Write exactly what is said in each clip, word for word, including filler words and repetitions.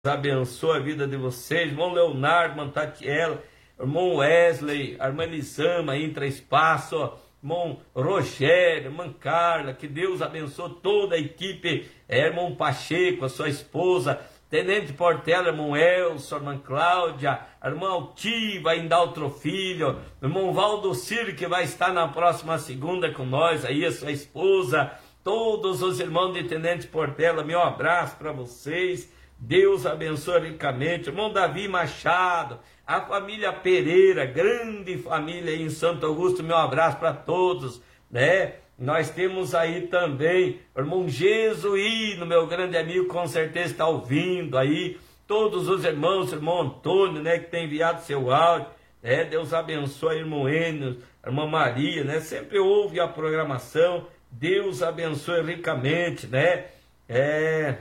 Abençoa a vida de vocês, irmão Leonardo, irmã Tatiela, irmão Wesley, a irmã Elisama, Intra Espaço, irmão Rogério, irmã Carla, que Deus abençoe toda a equipe, é, irmão Pacheco, a sua esposa, Tenente Portela, irmão Elson, irmã Cláudia, a irmã Altiva, ainda outro filho, irmão Valdo Ciro, que vai estar na próxima segunda com nós, aí a sua esposa, todos os irmãos de Tenente Portela, meu abraço para vocês. Deus abençoe ricamente, irmão Davi Machado, a família Pereira, grande família aí em Santo Augusto, meu abraço para todos, né? Nós temos aí também o irmão Jesuíno, meu grande amigo, com certeza está ouvindo aí, todos os irmãos, irmão Antônio, né, que tem enviado seu áudio, né? Deus abençoe, irmão Enio, irmã Maria, né? Sempre ouve a programação, Deus abençoe ricamente, né? É...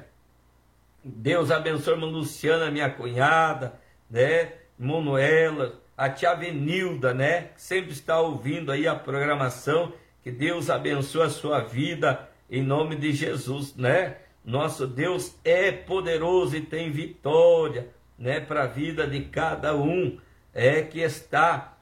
Deus abençoe a irmã Luciana, minha cunhada, né? Irmã Noela, a tia Venilda, né? Que sempre está ouvindo aí a programação. Que Deus abençoe a sua vida em nome de Jesus, né? Nosso Deus é poderoso e tem vitória, né? Para a vida de cada um é que está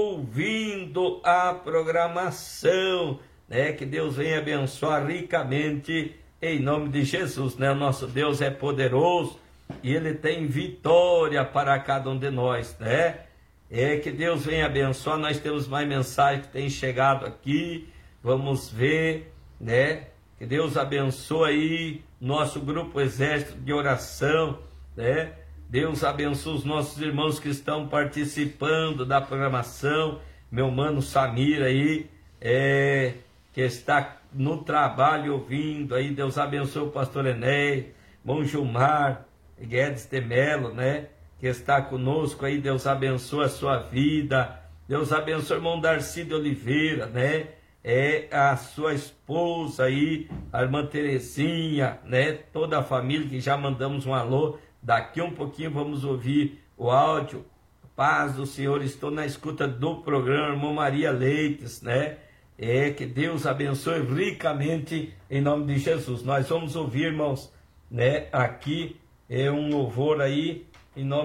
ouvindo a programação, né? Que Deus venha abençoar ricamente em nome de Jesus, né? O nosso Deus é poderoso e Ele tem vitória para cada um de nós, né? É que Deus venha abençoar. Nós temos mais mensagens que têm chegado aqui. Vamos ver, né? Que Deus abençoe aí nosso grupo Exército de Oração, né? Deus abençoe os nossos irmãos que estão participando da programação. Meu mano Samir aí, é, que está no trabalho ouvindo aí, Deus abençoe o pastor Enéas, irmão Gilmar Guedes de Melo, né, que está conosco aí, Deus abençoe a sua vida, Deus abençoe o irmão Darcy de Oliveira, né, é a sua esposa aí, a irmã Terezinha, né, toda a família que já mandamos um alô, daqui um pouquinho vamos ouvir o áudio, paz do Senhor, estou na escuta do programa, irmão Maria Leites, né, é, que Deus abençoe ricamente em nome de Jesus. Nós vamos ouvir, irmãos, né, aqui é um louvor aí em nome